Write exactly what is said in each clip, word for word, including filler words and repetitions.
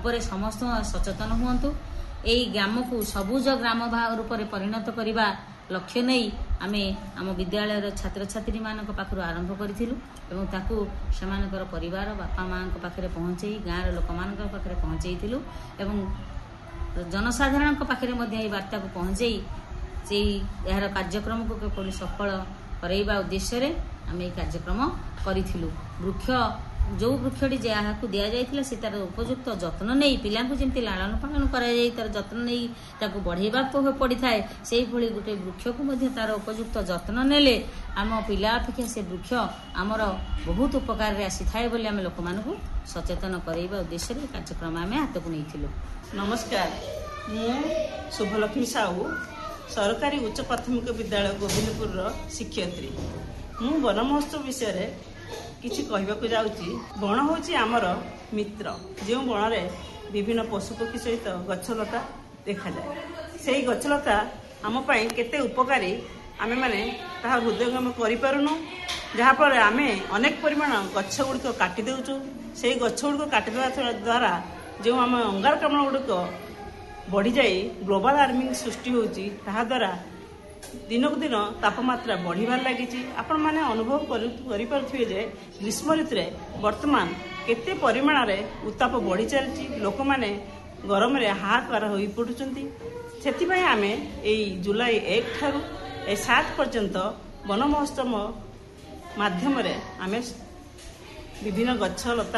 ଉପରେ ସମସ୍ତ ସଚେତନ ହୁଅନ୍ତୁ। ଏହି ଗ୍ରାମକୁ ସବୁଜ ଗ୍ରାମ ରୂପରେ ପରିଣତ କରିବା ଲକ୍ଷ୍ୟ ନେଇ ଆମେ ଆମ ବିଦ୍ୟାଳୟର ଛାତ୍ରଛାତ୍ରୀମାନଙ୍କ ପାଖରୁ ଆରମ୍ଭ କରିଥିଲୁ ଏବଂ ତାକୁ ସେମାନଙ୍କର ପରିବାର ବାପା ମାଙ୍କ ପାଖରେ ପହଞ୍ଚେଇ ଗାଁର ଲୋକମାନଙ୍କ ପାଖରେ ପହଞ୍ଚେଇଥିଲୁ ଏବଂ ଜନସାଧାରଣଙ୍କ ପାଖରେ ମଧ୍ୟ ଏହି ବାର୍ତ୍ତାକୁ ପହଞ୍ଚେଇ ସେଇ ଏହାର କାର୍ଯ୍ୟକ୍ରମକୁ କିପରି ସଫଳ କରାଇବା ଉଦ୍ଦେଶ୍ୟରେ ଆମେ ଏହି କାର୍ଯ୍ୟକ୍ରମ କରିଥିଲୁ। ବୃକ୍ଷ ଯେଉଁ ବୃକ୍ଷଟି ଯାହାକୁ ଦିଆଯାଇଥିଲା ସେ ତାର ଉପଯୁକ୍ତ ଯତ୍ନ ନେଇ ପିଲାଙ୍କୁ ଯେମିତି ଲାଳନ ପାଳନ କରାଯାଇ ତାର ଯତ୍ନ ନେଇ ତାକୁ ବଢ଼େଇବାକୁ ପଡ଼ିଥାଏ, ସେଇଭଳି ଗୋଟେ ବୃକ୍ଷକୁ ମଧ୍ୟ ତାର ଉପଯୁକ୍ତ ଯତ୍ନ ନେଲେ ଆମ ପିଲା ଅପେକ୍ଷା ସେ ବୃକ୍ଷ ଆମର ବହୁତ ଉପକାରରେ ଆସିଥାଏ ବୋଲି ଆମେ ଲୋକମାନଙ୍କୁ ସଚେତନ କରାଇବା ଉଦ୍ଦେଶ୍ୟରେ କାର୍ଯ୍ୟକ୍ରମ ଆମେ ହାତକୁ ନେଇଥିଲୁ। ନମସ୍କାର, ମୁଁ ଶୁଭଲକ୍ଷ୍ମୀ ସାହୁ, ସରକାରୀ ଉଚ୍ଚ ପ୍ରାଥମିକ ବିଦ୍ୟାଳୟ ଗୋବିନ୍ଦପୁରର ଶିକ୍ଷୟତ୍ରୀ। ମୁଁ ବନ ମହୋତ୍ସବ ବିଷୟରେ କିଛି କହିବାକୁ ଯାଉଛି। ବଣ ହେଉଛି ଆମର ମିତ୍ର, ଯେଉଁ ବଣରେ ବିଭିନ୍ନ ପଶୁପକ୍ଷୀ ସହିତ ଗଛଲତା ଦେଖାଯାଏ। ସେହି ଗଛଲତା ଆମ ପାଇଁ କେତେ ଉପକାରୀ ଆମେମାନେ ତାହା ହୃଦୟଙ୍ଗମ କରିପାରୁନୁ, ଯାହାଫଳରେ ଆମେ ଅନେକ ପରିମାଣ ଗଛ ଗୁଡ଼ିକ କାଟି ଦେଉଛୁ। ସେହି ଗଛ ଗୁଡ଼ିକ କାଟିଦେବା ଦ୍ୱାରା ଯେଉଁ ଆମ ଅଙ୍ଗାରକାମ୍ଳ ଗୁଡ଼ିକ ବଢ଼ିଯାଇ ଗ୍ଲୋବାଲ ୱାର୍ମିଂ ସୃଷ୍ଟି ହେଉଛି, ତାହାଦ୍ୱାରା ଦିନକୁ ଦିନ ତାପମାତ୍ରା ବଢ଼ିବାରେ ଲାଗିଛି। ଆପଣମାନେ ଅନୁଭବ କରିପାରୁଥିବେ ଯେ ଗ୍ରୀଷ୍ମ ଋତୁରେ ବର୍ତ୍ତମାନ କେତେ ପରିମାଣରେ ଉତ୍ତାପ ବଢ଼ି ଚାଲିଛି, ଲୋକମାନେ ଗରମରେ ହାହାକାର ହୋଇପଡ଼ୁଛନ୍ତି। ସେଥିପାଇଁ ଆମେ ଏଇ ଜୁଲାଇ ଏକ ଠାରୁ ଏ ସାତ ପର୍ଯ୍ୟନ୍ତ ବନ ମହୋତ୍ସବ ମାଧ୍ୟମରେ ଆମେ ବିଭିନ୍ନ ଗଛ ଲତା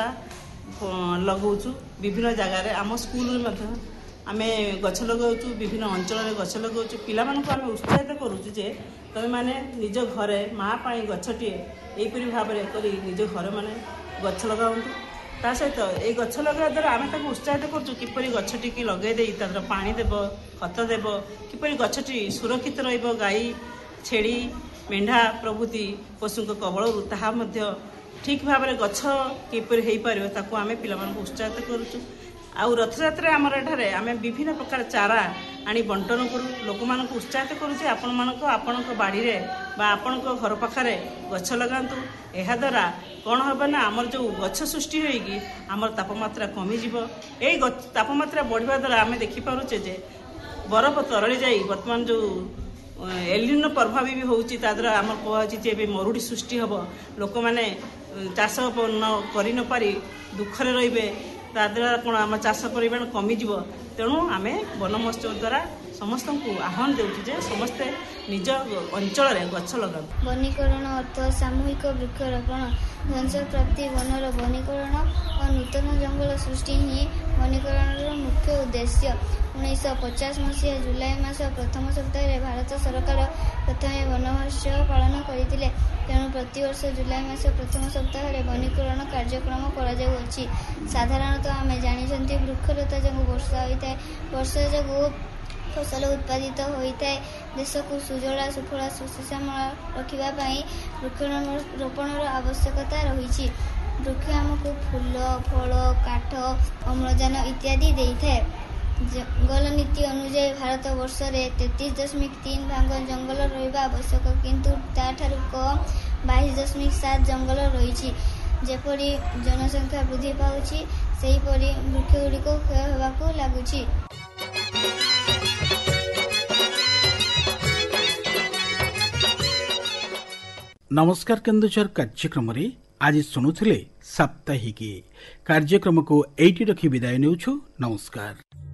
ଲଗାଉଛୁ। ବିଭିନ୍ନ ଜାଗାରେ ଆମ ସ୍କୁଲରେ ମଧ୍ୟ ଆମେ ଗଛ ଲଗାଉଛୁ, ବିଭିନ୍ନ ଅଞ୍ଚଳରେ ଗଛ ଲଗାଉଛୁ। ପିଲାମାନଙ୍କୁ ଆମେ ଉତ୍ସାହିତ କରୁଛୁ ଯେ ତୁମେମାନେ ନିଜ ଘରେ ମା ପାଇଁ ଗଛଟିଏ ଏହିପରି ଭାବରେ କରି ନିଜ ଘରେ ମାନେ ଗଛ ଲଗାନ୍ତୁ। ତା ସହିତ ଏଇ ଗଛ ଲଗାଇବା ଦ୍ୱାରା ଆମେ ତାକୁ ଉତ୍ସାହିତ କରୁଛୁ କିପରି ଗଛଟିକି ଲଗାଇ ଦେଇ ତା ଦ୍ୱାରା ପାଣି ଦେବ, ଖତ ଦେବ, କିପରି ଗଛଟି ସୁରକ୍ଷିତ ରହିବ ଗାଈ, ଛେଳି, ମେଣ୍ଢା ପ୍ରଭୃତି ପଶୁଙ୍କ କବଳରୁ, ତାହା ମଧ୍ୟ ଠିକ୍ ଭାବରେ ଗଛ କିପରି ହେଇପାରିବ ତାକୁ ଆମେ ପିଲାମାନଙ୍କୁ ଉତ୍ସାହିତ କରୁଛୁ। ଆଉ ରଥଯାତ୍ରା ଆମର ଏଠାରେ ଆମେ ବିଭିନ୍ନ ପ୍ରକାର ଚାରା ଆଣି ବଣ୍ଟନ କରୁ, ଲୋକମାନଙ୍କୁ ଉତ୍ସାହିତ କରୁଛୁ ଆପଣମାନଙ୍କ ଆପଣଙ୍କ ବାଡ଼ିରେ ବା ଆପଣଙ୍କ ଘର ପାଖରେ ଗଛ ଲଗାନ୍ତୁ। ଏହାଦ୍ୱାରା କ'ଣ ହେବ ନା ଆମର ଯେଉଁ ଗଛ ସୃଷ୍ଟି ହୋଇକି ଆମର ତାପମାତ୍ରା କମିଯିବ। ଏଇ ତାପମାତ୍ରା ବଢ଼ିବା ଦ୍ୱାରା ଆମେ ଦେଖିପାରୁଛେ ଯେ ବରଫ ତରଳି ଯାଇ ବର୍ତ୍ତମାନ ଯେଉଁ ଏଲିନୋ ପ୍ରଭାବ ବି ହେଉଛି, ତା ଦ୍ୱାରା ଆମର କୁହାଯାଇଛି ଯେ ଏବେ ମରୁଡ଼ି ସୃଷ୍ଟି ହେବ, ଲୋକମାନେ ଚାଷ କରି ନ ପାରି ଦୁଃଖରେ ରହିବେ, ତା ଦ୍ୱାରା କ'ଣ ଆମ ଚାଷ ପରିମାଣ କମିଯିବ। ତେଣୁ ଆମେ ବନ ମହୋତ୍ସବ ଦ୍ୱାରା ସମସ୍ତଙ୍କୁ ଆହ୍ୱାନ ଦେଉଛୁ ଯେ ସମସ୍ତେ ନିଜ ଅଞ୍ଚଳରେ ଗଛ ଲଗାନ୍ତୁ। ବନୀକରଣ ଅର୍ଥ ସାମୂହିକ ବୃକ୍ଷରୋପଣ, ଧ୍ୱଂସପ୍ରାପ୍ତି ବନର ବନୀକରଣ ଓ ନୂତନ ଜଙ୍ଗଲ ସୃଷ୍ଟି ହିଁ ବନୀକରଣର ମୁଖ୍ୟ ଉଦ୍ଦେଶ୍ୟ। ଉଣେଇଶହ ପଚାଶ ମସିହା ଜୁଲାଇ ମାସ ପ୍ରଥମ ସପ୍ତାହରେ ଭାରତ ସରକାର ପ୍ରଥମେ ବନ ମହୋତ୍ସବ ପାଳନ କରିଥିଲେ। ତେଣୁ ପ୍ରତିବର୍ଷ ଜୁଲାଇ ମାସ ପ୍ରଥମ ସପ୍ତାହରେ ବନୀକରଣ କାର୍ଯ୍ୟକ୍ରମ କରାଯାଉଅଛି। ସାଧାରଣତଃ ଆମେ ଜାଣିଛନ୍ତି ବୃକ୍ଷଲତା ଯୋଗୁଁ ବର୍ଷା ହୋଇଥାଏ, ବର୍ଷା ଯୋଗୁଁ ଫସଲ ଉତ୍ପାଦିତ ହୋଇଥାଏ। ଦେଶକୁ ସୁଜଳା ସୁଫଳା ସୁଶ୍ୟାମଳ ରଖିବା ପାଇଁ ବୃକ୍ଷରୋପଣର ଆବଶ୍ୟକତା ରହିଛି। ବୃକ୍ଷ ଆମକୁ ଫୁଲ, ଫଳ, କାଠ, ଅମ୍ଳଜାନ ଇତ୍ୟାଦି ଦେଇଥାଏ। ଜଙ୍ଗଲ ନୀତି ଅନୁଯାୟୀ ଭାରତ ବର୍ଷରେ ତେତିଶ ଦଶମିକ ତିନି ଭାଗ ଜଙ୍ଗଲ ରହିବା ଆବଶ୍ୟକ, କିନ୍ତୁ ତାଠାରୁ କମ୍ ବାଇଶ ଦଶମିକ ସାତ ଜଙ୍ଗଲ ରହିଛି। ଯେପରି ଜନସଂଖ୍ୟା ବୃଦ୍ଧି ପାଉଛି, ସେହିପରି ବୃକ୍ଷଗୁଡ଼ିକ କ୍ଷୟ ହେବାକୁ ଲାଗୁଛି। ନମସ୍କାର କେନ୍ଦୁଝର କାର୍ଯ୍ୟକ୍ରମରେ ଆଜି ଶୁଣୁଥିଲେ ସାପ୍ତାହିକୀ କାର୍ଯ୍ୟକ୍ରମକୁ ଏଇଠି ରଖି ବିଦାୟ ନେଉଛୁ। ନମସ୍କାର।